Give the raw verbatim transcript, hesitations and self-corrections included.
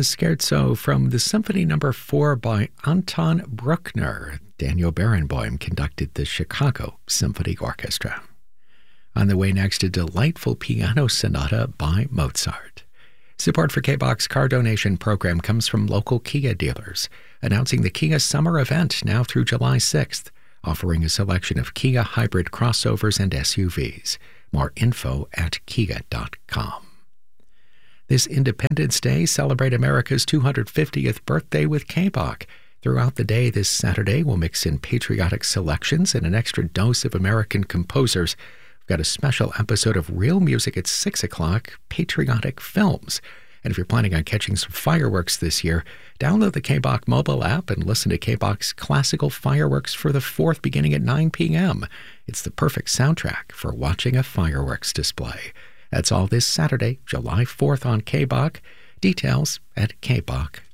The Scherzo from the Symphony Number four by Anton Bruckner. Daniel Barenboim conducted the Chicago Symphony Orchestra. On the way next, a delightful piano sonata by Mozart. Support for K-Box car donation program comes from local Kia dealers, announcing the Kia Summer Event now through July sixth, offering a selection of Kia hybrid crossovers and S U Vs. More info at kia dot com. This Independence Day, celebrate America's two hundred fiftieth birthday with K-Bach. Throughout the day this Saturday, we'll mix in patriotic selections and an extra dose of American composers. We've got a special episode of Real Music at six o'clock, Patriotic Films. And if you're planning on catching some fireworks this year, download the K-Bach mobile app and listen to K-Bach's classical fireworks for the fourth beginning at nine p.m. It's the perfect soundtrack for watching a fireworks display. That's all this Saturday, July fourth on K-Bach. Details at k bach